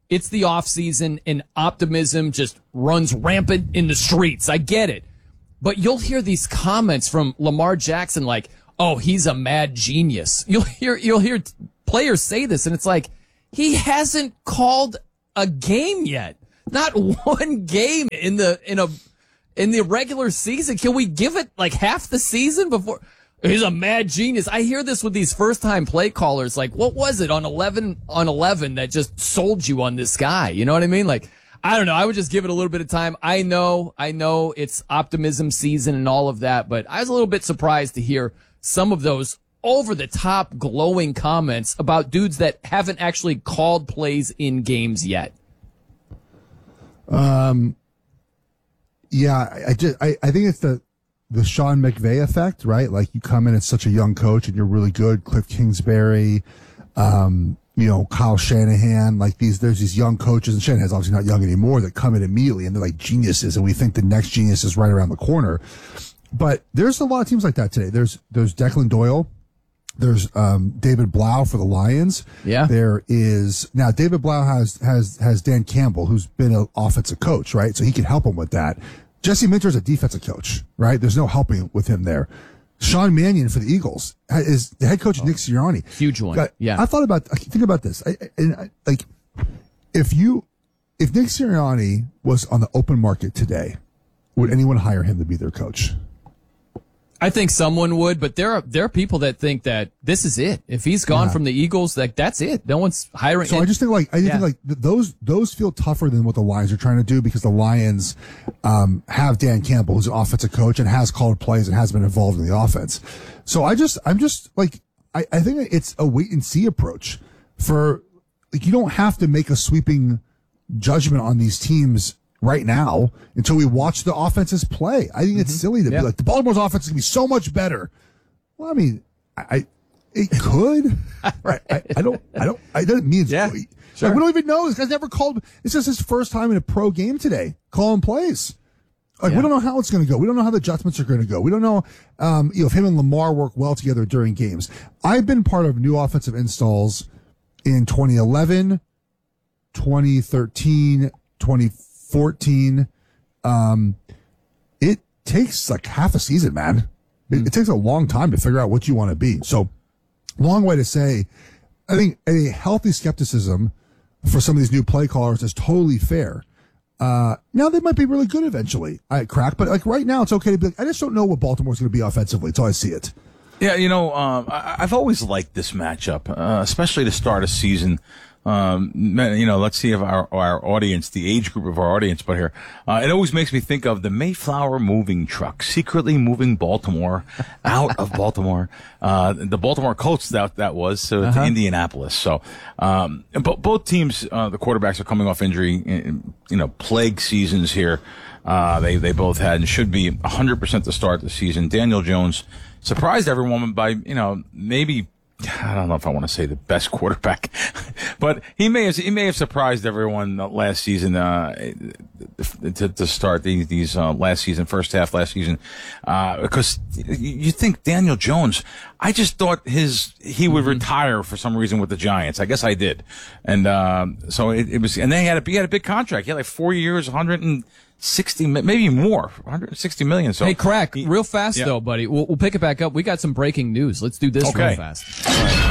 it's the off season and optimism just runs rampant in the streets. I get it. But you'll hear these comments from Lamar Jackson like, oh, he's a mad genius. You'll hear, you'll hear players say this, and it's like, he hasn't called a game yet. Not one game in the, in a, in the regular season. Can we give it like half the season before? He's a mad genius. I hear this with these first time play callers. Like, what was it on eleven on eleven that just sold you on this guy? You know what I mean? Like, I don't know. I would just give it a little bit of time. I know, I know it's optimism season and all of that, but I was a little bit surprised to hear some of those over the top glowing comments about dudes that haven't actually called plays in games yet. Um, yeah, I, I just, I, I think it's the, the Sean McVay effect, right? Like, you come in as such a young coach and you're really good. Cliff Kingsbury, um, you know, Kyle Shanahan, like these, there's these young coaches, and Shanahan's obviously not young anymore, that come in immediately and they're like geniuses, and we think the next genius is right around the corner. But there's a lot of teams like that today. There's, there's Declan Doyle. There's, um, David Blau for the Lions. Yeah. There is, now David Blau has, has, has Dan Campbell, who's been an offensive coach, right? So he can help him with that. Jesse Minter's a defensive coach, right? There's no helping with him there. Sean Mannion for the Eagles is the head coach of oh, Nick Sirianni. Huge one. God, yeah. I thought about, think about this. I, and I, like, if you, if Nick Sirianni was on the open market today, would anyone hire him to be their coach? I think someone would, but there are there are people that think that this is it. If he's gone yeah. from the Eagles, like that's it. No one's hiring. So and, I just think like I yeah. think like th- those those feel tougher than what the Lions are trying to do, because the Lions um, have Dan Campbell, who's an offensive coach and has called plays and has been involved in the offense. So I just I'm just like I, I think it's a wait and see approach. For like, you don't have to make a sweeping judgment on these teams right now until we watch the offenses play. I think mm-hmm. it's silly to yeah. be like, the Baltimore's offense is going to be so much better. Well, I mean, I, I it could. right. I, I don't, I don't, I don't mean it's, yeah, sure. like, we don't even know. This guy's never called. It's just his first time in a pro game today, calling plays. Like, yeah. we don't know how it's going to go. We don't know how the adjustments are going to go. We don't know, um, you know, if him and Lamar work well together during games. I've been part of new offensive installs in twenty eleven, twenty thirteen, twenty fourteen. Um, it takes like half a season, man. It, it takes a long time to figure out what you want to be. So, long way to say, I think a healthy skepticism for some of these new play callers is totally fair. Uh, now they might be really good eventually. I crack, but like right now it's okay to be like, I just don't know what Baltimore's going to be offensively until I see it. Yeah, you know, um, I, I've always liked this matchup, uh, especially to start a season. Um, you know, let's see if our, our audience, the age group of our audience, but here, uh, it always makes me think of the Mayflower moving truck, secretly moving Baltimore out of Baltimore. Uh, the Baltimore Colts, that, that was, so uh-huh. to Indianapolis. So, um, but both teams, uh, the quarterbacks are coming off injury, you know, plague seasons here. Uh, they, they both had and should be one hundred percent to start the season. Daniel Jones surprised everyone by, you know, maybe, I don't know if I want to say the best quarterback, but he may have, he may have surprised everyone last season, uh, to, to start these, these, uh, last season, first half last season, uh, because you think Daniel Jones, I just thought his, he would mm-hmm. retire for some reason with the Giants. I guess I did. And, um, so it, it was, and then he had a, he had a big contract. He had like four years, one hundred sixty, maybe more, one hundred sixty million. So hey, Crack, he, real fast yeah. though, buddy. We'll, we'll pick it back up. We got some breaking news. Let's do this okay. real fast. All right.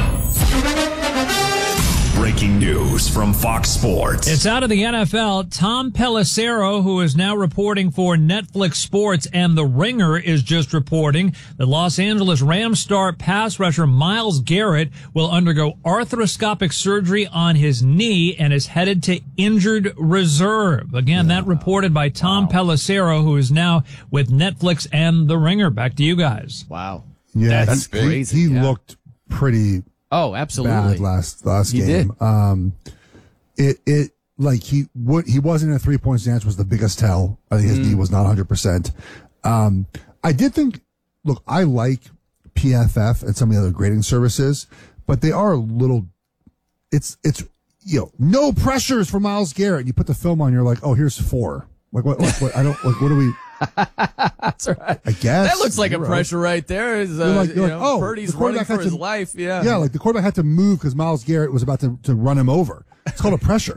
Breaking news from Fox Sports. It's out of the N F L. Tom Pelissero, who is now reporting for Netflix Sports and The Ringer, is just reporting that Los Angeles Rams star pass rusher Myles Garrett will undergo arthroscopic surgery on his knee and is headed to injured reserve. Again, yeah. that reported by Tom wow. Pelissero, who is now with Netflix and The Ringer. Back to you guys. Wow. Yeah, that's he, crazy. He, he yeah. looked pretty Oh, absolutely. bad last last he game. Did. Um, it it like he what he wasn't in a three point stance was the biggest tell. I think his mm. knee was not one hundred percent. Um, I did think. Look, I like P F F and some of the other grading services, but they are a little. It's it's you know no pressures for Myles Garrett. You put the film on, you're like, oh, here's four. Like what? Like, what I don't like. What do we? That's right. I guess that looks like zero. a pressure right there. Is uh, you're like, you're you like, know, oh, Purdy's the running for had his to, life. Yeah, yeah. Like the quarterback had to move because Myles Garrett was about to, to run him over. It's called a pressure.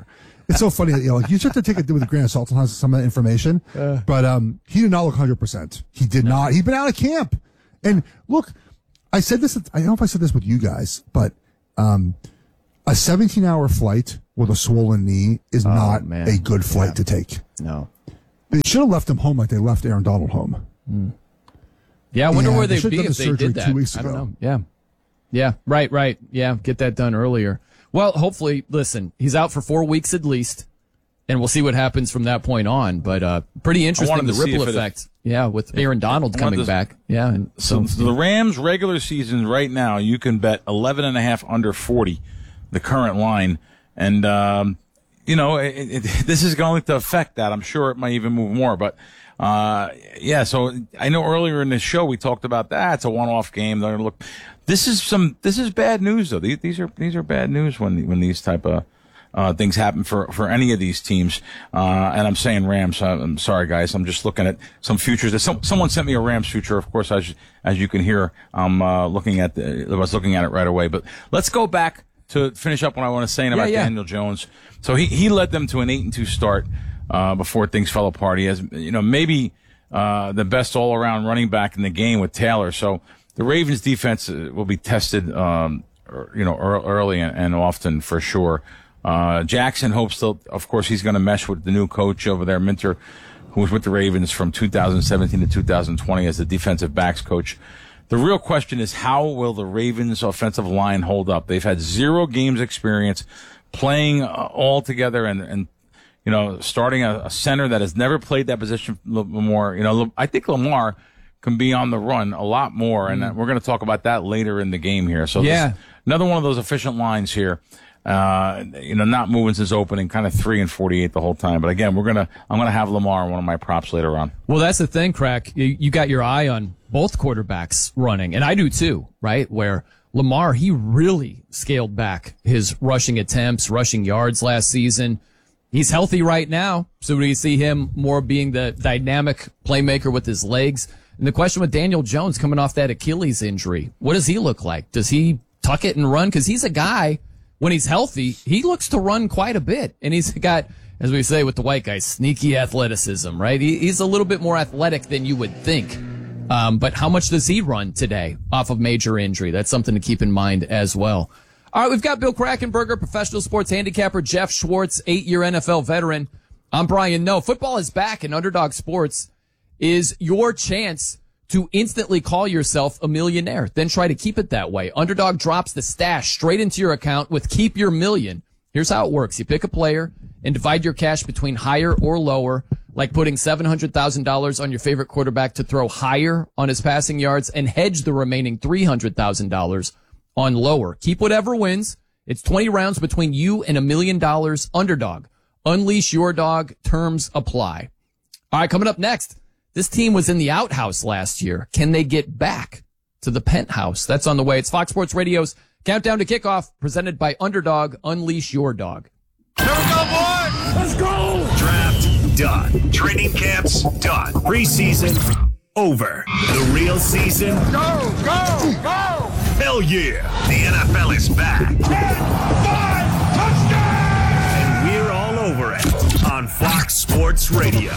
it's so funny. You know, like, you just have to take it with a grain of salt sometimes, some of that information. Uh, but um, he did not look one hundred percent. He did no. not. He'd been out of camp. And look, I said this. I don't know if I said this with you guys, but um, a seventeen-hour flight with a swollen knee is oh, not man. a good flight yeah. to take. No. They should have left him home like they left Aaron Donald home. Mm. Yeah, I wonder yeah, where they'd they be if the they did that. Two weeks ago. I don't know. Yeah. Yeah, right, right. Yeah, get that done earlier. Well, hopefully, listen, he's out for four weeks at least, and we'll see what happens from that point on. But uh, pretty interesting, the ripple effect. Yeah, with Aaron Donald coming to, back. Yeah. And so, so the Rams regular season right now, you can bet eleven and a half under forty, the current line. And, um, you know, it, it, this is going to affect that. I'm sure it might even move more. But, uh, yeah, so I know earlier in the show we talked about that. It's a one-off game. They're gonna look. This is some. This is bad news, though. These, these are these are bad news when when these type of uh, things happen for for any of these teams. Uh, and I'm saying Rams. I'm sorry, guys. I'm just looking at some futures. Some, someone sent me a Rams future. Of course, as as you can hear, I'm uh, looking at the, I was looking at it right away. But let's go back to finish up what I want to say about yeah, yeah. Daniel Jones. So he he led them to an eight and two start uh, before things fell apart. He has, you know, maybe uh, the best all around running back in the game with Taylor. So. The Ravens defense will be tested, um, you know, early and often for sure. Uh, Jackson hopes to, of course, he's going to mesh with the new coach over there, Minter, who was with the Ravens from two thousand seventeen to two thousand twenty as the defensive backs coach. The real question is, how will the Ravens offensive line hold up? They've had zero games experience playing uh, all together and, and, you know, starting a, a center that has never played that position more. You know, I think Lamar can be on the run a lot more, and mm. we're going to talk about that later in the game here. So yeah. another one of those efficient lines here. Uh, you know, not moving since opening, kind of three and forty-eight the whole time. But again, we're gonna, I'm gonna have Lamar in one of my props later on. Well, that's the thing, Crack. You, you got your eye on both quarterbacks running, and I do too, right? Where Lamar, he really scaled back his rushing attempts, rushing yards last season. He's healthy right now, so we see him more being the dynamic playmaker with his legs. And the question with Daniel Jones coming off that Achilles injury, what does he look like? Does he tuck it and run? Because he's a guy, when he's healthy, he looks to run quite a bit. And he's got, as we say with the white guys, sneaky athleticism, right? He, he's a little bit more athletic than you would think. Um, but how much does he run today off of major injury? That's something to keep in mind as well. All right, we've got Bill Krackomberger, professional sports handicapper, Jeff Schwartz, eight-year N F L veteran. I'm Brian Noe. Football is back, and Underdog Sports is your chance to instantly call yourself a millionaire. Then try to keep it that way. Underdog drops the stash straight into your account with Keep Your Million. Here's how it works. You pick a player and divide your cash between higher or lower, like putting seven hundred thousand dollars on your favorite quarterback to throw higher on his passing yards and hedge the remaining three hundred thousand dollars on lower. Keep whatever wins. It's twenty rounds between you and a million dollars. Underdog. Unleash your dog. Terms apply. All right, coming up next. This team was in the outhouse last year. Can they get back to the penthouse? That's on the way. It's Fox Sports Radio's Countdown to Kickoff, presented by Underdog. Unleash your dog. Here we go, boys! Let's go! Draft done. Training camps done. Preseason over. The real season. Go, go, go! Hell yeah! The N F L is back. ten, five, touchdown! And we're all over it on Fox Sports Radio.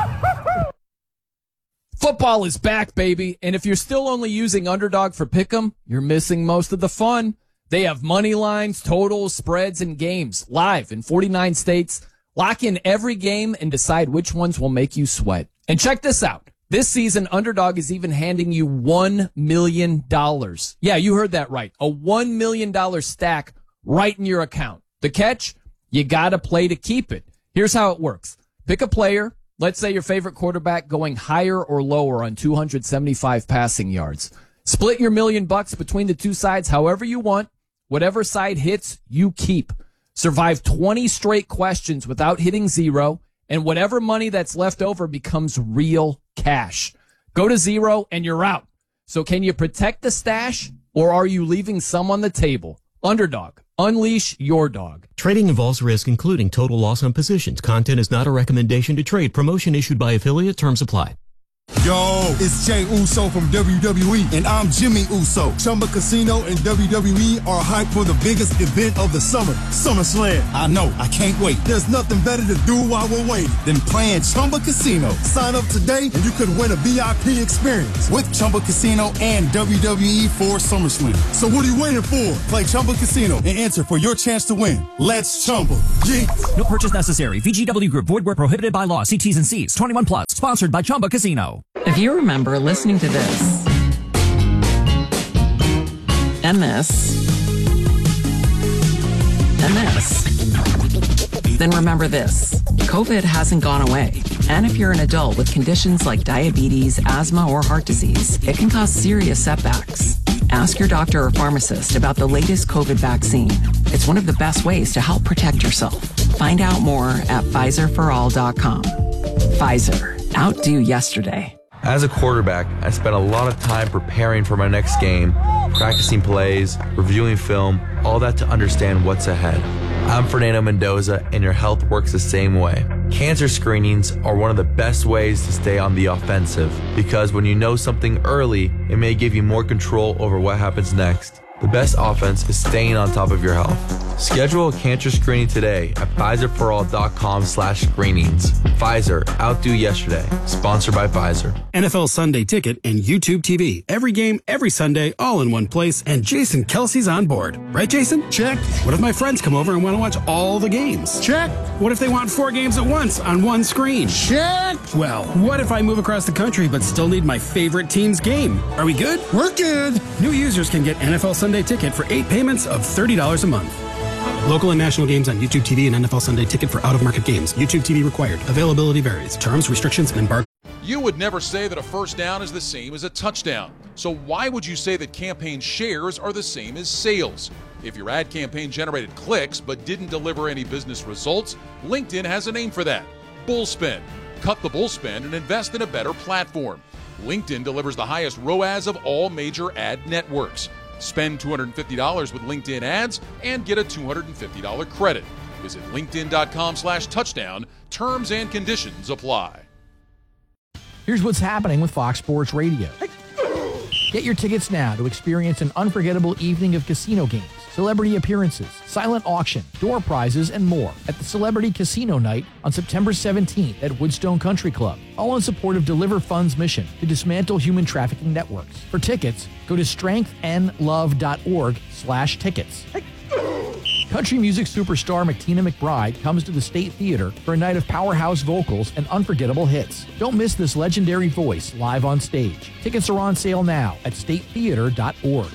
Football is back, baby. And if you're still only using Underdog for Pick'em, you're missing most of the fun. They have money lines, totals, spreads, and games live in forty-nine states. Lock in every game and decide which ones will make you sweat. And check this out. This season, Underdog is even handing you one million dollars. Yeah, you heard that right. A one million dollars stack right in your account. The catch? You gotta play to keep it. Here's how it works. Pick a player. Let's say your favorite quarterback going higher or lower on two hundred seventy-five passing yards. Split your million bucks between the two sides however you want. Whatever side hits, you keep. Survive twenty straight questions without hitting zero, and whatever money that's left over becomes real cash. Go to zero and you're out. So can you protect the stash, or are you leaving some on the table? Underdog. Unleash your dog. Trading involves risk, including total loss on positions. Content is not a recommendation to trade. Promotion issued by affiliate. Terms apply. Yo, it's Jay Uso from W W E, and I'm Jimmy Uso. Chumba Casino and W W E are hyped for the biggest event of the summer, SummerSlam. I know, I can't wait. There's nothing better to do while we're waiting than playing Chumba Casino. Sign up today and you could win a V I P experience with Chumba Casino and W W E for SummerSlam. So what are you waiting for? Play Chumba Casino and enter for your chance to win. Let's Chumba. Yeah. No purchase necessary. V G W Group. Void where prohibited by law. See T's and C's. twenty-one plus. Sponsored by Chumba Casino. If you remember listening to this and this and this, then remember this. COVID hasn't gone away. And if you're an adult with conditions like diabetes, asthma, or heart disease, it can cause serious setbacks. Ask your doctor or pharmacist about the latest COVID vaccine. It's one of the best ways to help protect yourself. Find out more at Pfizer for all dot com. Pfizer. Outdo yesterday. As a quarterback, I spent a lot of time preparing for my next game, practicing plays, reviewing film, all that to understand what's ahead. I'm Fernando Mendoza, and your health works the same way. Cancer screenings are one of the best ways to stay on the offensive, because when you know something early, it may give you more control over what happens next. The best offense is staying on top of your health. Schedule a cancer screening today at Pfizer for all dot com slash screenings. Pfizer, outdo yesterday. Sponsored by Pfizer. N F L Sunday Ticket and YouTube T V. Every game, every Sunday, all in one place, and Jason Kelsey's on board. Right, Jason? Check. What if my friends come over and want to watch all the games? Check. What if they want four games at once on one screen? Check. Well, what if I move across the country but still need my favorite team's game? Are we good? We're good. New users can get N F L Sunday Ticket for eight payments of thirty dollars a month. Local and national games on YouTube T V and N F L Sunday Ticket for out-of-market games. YouTube T V required. Availability varies. Terms, restrictions, and embargo. You would never say that a first down is the same as a touchdown. So why would you say that campaign shares are the same as sales? If your ad campaign generated clicks but didn't deliver any business results, LinkedIn has a name for that. Bullspend. Cut the bullspend and invest in a better platform. LinkedIn delivers the highest R O A S of all major ad networks. Spend two hundred fifty dollars with LinkedIn ads and get a two hundred fifty dollars credit. Visit linkedin.com slash touchdown. Terms and conditions apply. Here's what's happening with Fox Sports Radio. Get your tickets now to experience an unforgettable evening of casino games, celebrity appearances, silent auction, door prizes, and more at the Celebrity Casino Night on September seventeenth at Woodstone Country Club, all in support of Deliver Fund's mission to dismantle human trafficking networks. For tickets, go to strengthandlove.org slash tickets. Country music superstar McTina McBride comes to the State Theater for a night of powerhouse vocals and unforgettable hits. Don't miss this legendary voice live on stage. Tickets are on sale now at state theater dot org.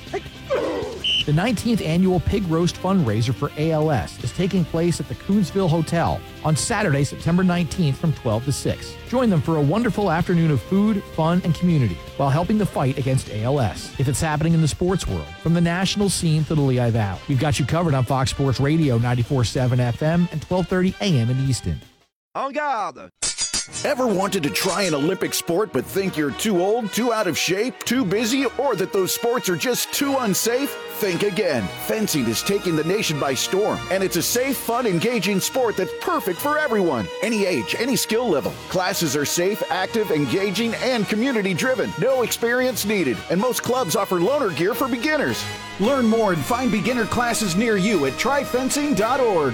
The nineteenth annual Pig Roast fundraiser for A L S is taking place at the Coonsville Hotel on Saturday, September nineteenth from twelve to six. Join them for a wonderful afternoon of food, fun, and community while helping the fight against A L S. If it's happening in the sports world, from the national scene to the Lehigh Valley, we've got you covered on Fox Sports Radio ninety-four point seven F M and twelve thirty A M in Easton. En garde! Ever wanted to try an Olympic sport but think you're too old, too out of shape, too busy, or that those sports are just too unsafe? Think again. Fencing is taking the nation by storm, and it's a safe, fun, engaging sport that's perfect for everyone. Any age, any skill level. Classes are safe, active, engaging, and community-driven. No experience needed, and most clubs offer loaner gear for beginners. Learn more and find beginner classes near you at try fencing dot org.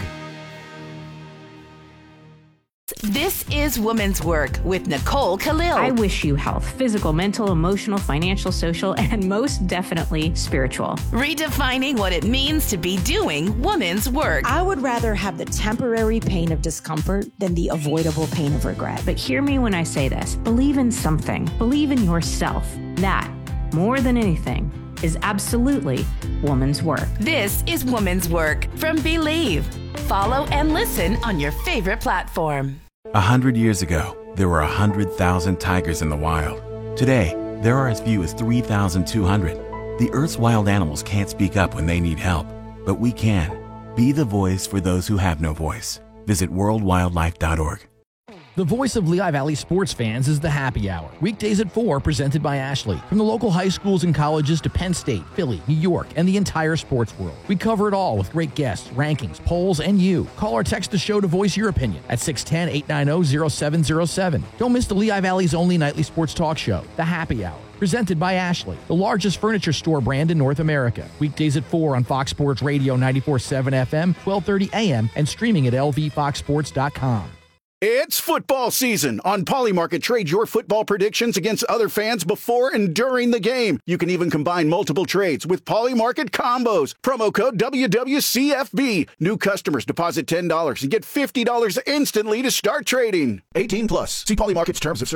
This is Women's Work with Nicole Khalil. I wish you health, physical, mental, emotional, financial, social, and most definitely spiritual. Redefining what it means to be doing women's work. I would rather have the temporary pain of discomfort than the avoidable pain of regret. But hear me when I say this. Believe in something. Believe in yourself. That, more than anything, is absolutely woman's work. This is Woman's Work from Believe. Follow and listen on your favorite platform. A hundred years ago, there were a hundred thousand tigers in the wild. Today, there are as few as three thousand two hundred. The Earth's wild animals can't speak up when they need help, but we can. Be the voice for those who have no voice. Visit world wildlife dot org. The voice of Lehigh Valley sports fans is the Happy Hour. Weekdays at four, presented by Ashley. From the local high schools and colleges to Penn State, Philly, New York, and the entire sports world. We cover it all with great guests, rankings, polls, and you. Call or text the show to voice your opinion at six one zero, eight nine zero, zero seven zero seven. Don't miss the Lehigh Valley's only nightly sports talk show, The Happy Hour. Presented by Ashley, the largest furniture store brand in North America. Weekdays at four on Fox Sports Radio ninety-four point seven F M, twelve thirty A M, and streaming at L V fox sports dot com. It's football season. On Polymarket, trade your football predictions against other fans before and during the game. You can even combine multiple trades with Polymarket combos. Promo code W W C F B. New customers deposit ten dollars and get fifty dollars instantly to start trading. eighteen plus. See Polymarket's terms of service.